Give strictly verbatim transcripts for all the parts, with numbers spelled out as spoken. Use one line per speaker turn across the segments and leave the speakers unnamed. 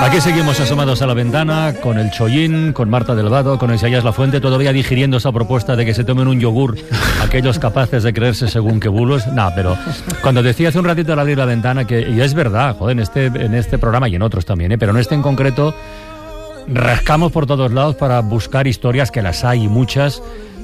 Aquí seguimos asomados a la ventana con el Chollín, con Marta Delvado, con Isaías Lafuente, todavía digiriendo esa propuesta de que se tomen un yogur aquellos capaces de creerse según qué bulos. Nah, pero cuando decía hace un ratito al abrir la ventana que, y es verdad, joder, en este, en este programa y en otros también, ¿eh? Pero en este en concreto rascamos por todos lados para buscar historias, que las hay muchas,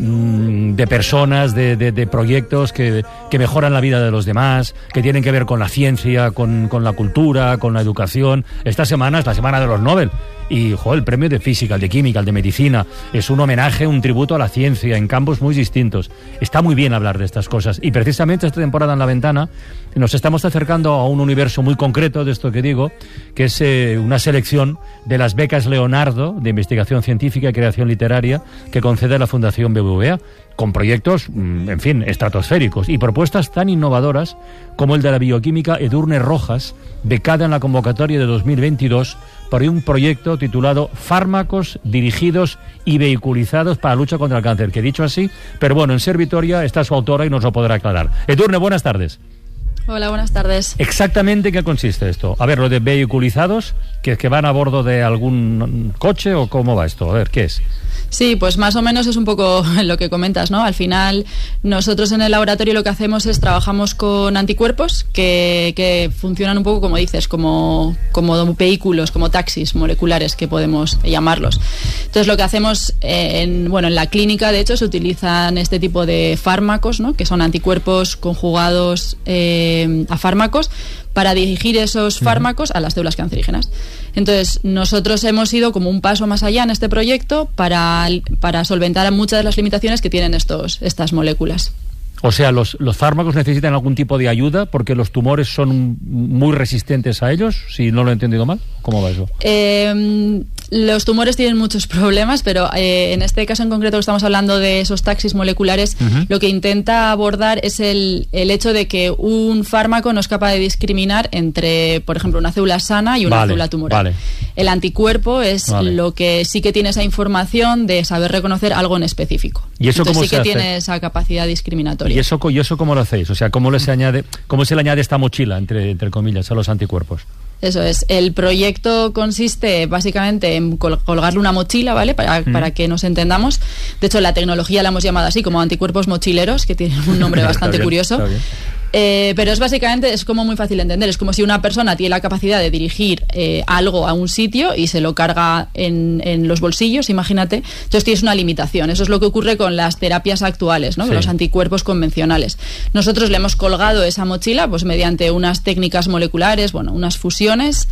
de personas, de, de, de proyectos que, que mejoran la vida de los demás, que tienen que ver con la ciencia, con, con la cultura, con la educación. Esta semana es la semana de los Nobel y, joder, el premio de física, el de química, el de medicina, es un homenaje, un tributo a la ciencia en campos muy distintos. Está muy bien hablar de estas cosas y precisamente esta temporada en La Ventana nos estamos acercando a un universo muy concreto de esto que digo, que es eh, una selección de las becas Leonardo de investigación científica y creación literaria que concede la Fundación B B V A, con proyectos, en fin, estratosféricos y propuestas tan innovadoras como el de la bioquímica Edurne Rojas, becada en la convocatoria de dos mil veintidós por un proyecto titulado Fármacos dirigidos y vehiculizados para la lucha contra el cáncer, que he dicho así, pero bueno, en Ser Vitoria está su autora y nos lo podrá aclarar. Edurne, buenas tardes.
Hola, buenas tardes.
¿Exactamente en qué consiste esto? A ver, lo de vehiculizados, que, que van a bordo de algún coche o cómo va esto, a ver, ¿qué es?
Sí, pues más o menos es un poco lo que comentas, ¿no? Al final, nosotros en el laboratorio lo que hacemos es trabajamos con anticuerpos que, que funcionan un poco, como dices, como, como vehículos, como taxis moleculares, que podemos llamarlos. Entonces, lo que hacemos, en, bueno, en la clínica, de hecho, se utilizan este tipo de fármacos, ¿no? Que son anticuerpos conjugados eh, a fármacos, para dirigir esos fármacos a las células cancerígenas. Entonces, nosotros hemos ido como un paso más allá en este proyecto para, para solventar muchas de las limitaciones que tienen estos, estas moléculas.
O sea, los, los fármacos necesitan algún tipo de ayuda porque los tumores son muy resistentes a ellos, si no lo he entendido mal. ¿Cómo va eso?
Eh, los tumores tienen muchos problemas, pero eh, en este caso en concreto que estamos hablando de esos taxis moleculares, uh-huh. Lo que intenta abordar es el, el hecho de que un fármaco no es capaz de discriminar entre, por ejemplo, una célula sana y una
vale,
célula tumoral.
Vale.
El anticuerpo es vale. Lo que sí que tiene esa información de saber reconocer algo en específico.
¿Y eso
Entonces,
cómo
sí
se
que
hace?
Tiene esa capacidad discriminatoria.
¿Y eso, ¿Y eso cómo lo hacéis? O sea, ¿cómo, les añade, cómo se le añade esta mochila, entre, entre comillas, a los anticuerpos?
Eso es. El proyecto consiste básicamente en col- colgarle una mochila, ¿vale? Para, mm. para que nos entendamos. De hecho, la tecnología la hemos llamado así, como anticuerpos mochileros, que tienen un nombre bastante
bien,
curioso. Eh, pero es básicamente, es como muy fácil de entender. Es como si una persona tiene la capacidad de dirigir eh, algo a un sitio y se lo carga en, en los bolsillos, imagínate. Entonces tienes una limitación. Eso es lo que ocurre con las terapias actuales, ¿no? Sí. Con los anticuerpos convencionales. Nosotros le hemos colgado esa mochila pues mediante unas técnicas moleculares, bueno, unas fusiones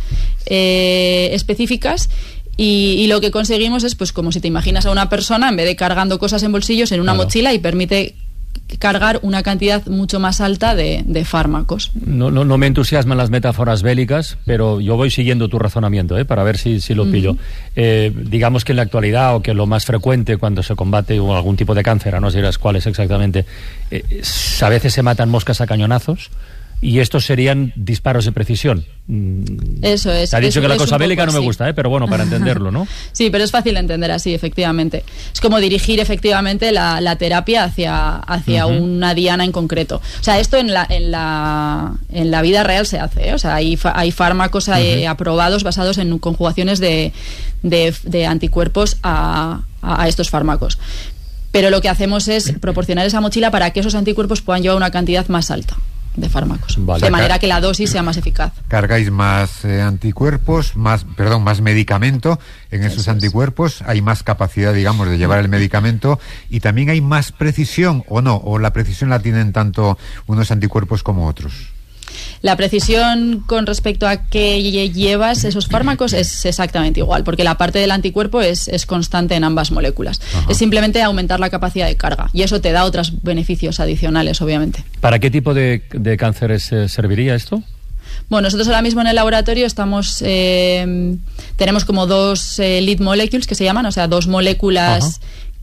eh, específicas. Y, y lo que conseguimos es, pues como si te imaginas a una persona, en vez de cargando cosas en bolsillos, en una claro. mochila, y permite cargar una cantidad mucho más alta de, de fármacos. No,
no, no me entusiasman las metáforas bélicas, pero yo voy siguiendo tu razonamiento, ¿eh? Para ver si, si lo pillo. Uh-huh. Eh, digamos que en la actualidad, o que lo más frecuente cuando se combate algún tipo de cáncer, no sé dirás cuál es exactamente, eh, a veces se matan moscas a cañonazos. Y estos serían disparos de precisión.
Eso es.
Te ha dicho
eso,
que la cosa bélica no me
así.
gusta, ¿eh? Pero bueno, para entenderlo, ¿no?
Sí, pero es fácil de entender así, efectivamente. Es como dirigir efectivamente la, la terapia hacia, hacia uh-huh. una diana en concreto. O sea, esto en la, en la, en la vida real se hace, ¿eh? O sea, hay, hay fármacos uh-huh. eh, aprobados basados en conjugaciones de, de, de anticuerpos a, a, a estos fármacos. Pero lo que hacemos es proporcionar esa mochila para que esos anticuerpos puedan llevar una cantidad más alta de fármacos, vale. De manera que la dosis sea más eficaz.
Cargáis más eh, anticuerpos, más, perdón, más medicamento en esos Eso anticuerpos, es. Hay más capacidad, digamos, de llevar el medicamento, y también hay más precisión, ¿o no? ¿O la precisión la tienen tanto unos anticuerpos como otros?
La precisión con respecto a qué llevas esos fármacos es exactamente igual, porque la parte del anticuerpo es, es constante en ambas moléculas. Ajá. Es simplemente aumentar la capacidad de carga, y eso te da otros beneficios adicionales, obviamente.
¿Para qué tipo de, de cánceres eh, serviría esto?
Bueno, nosotros ahora mismo en el laboratorio estamos eh, tenemos como dos eh, lead molecules que se llaman, o sea, dos moléculas Ajá.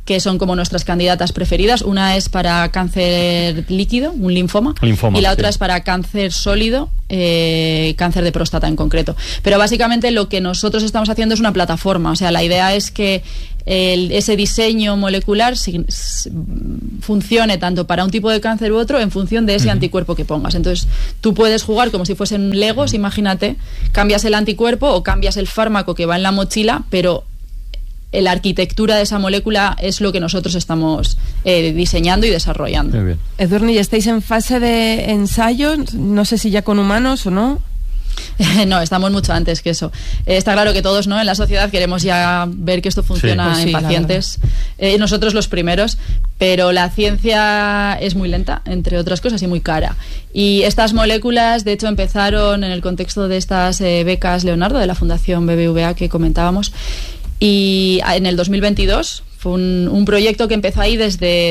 que son como nuestras candidatas preferidas. Una es para cáncer líquido, un linfoma,
linfoma
y la otra
sí.
es para cáncer sólido, eh, cáncer de próstata en concreto. Pero básicamente lo que nosotros estamos haciendo es una plataforma, o sea, la idea es que el, ese diseño molecular si, si, funcione tanto para un tipo de cáncer u otro en función de ese uh-huh. anticuerpo que pongas. Entonces, tú puedes jugar como si fuesen Legos, imagínate, cambias el anticuerpo o cambias el fármaco que va en la mochila, pero la arquitectura de esa molécula es lo que nosotros estamos eh, diseñando y desarrollando.
Muy bien.
Edurne, ¿y estáis en fase de ensayo? No sé si ya con humanos o no.
No, estamos mucho antes que eso. Eh, está claro que todos, ¿no?, en la sociedad queremos ya ver que esto funciona sí. Pues sí, en pacientes. Eh, nosotros los primeros, pero la ciencia es muy lenta, entre otras cosas, y muy cara. Y estas moléculas, de hecho, empezaron en el contexto de estas eh, becas Leonardo de la Fundación B B V A que comentábamos. Y en el dos mil veintidós fue un, un proyecto que empezó ahí desde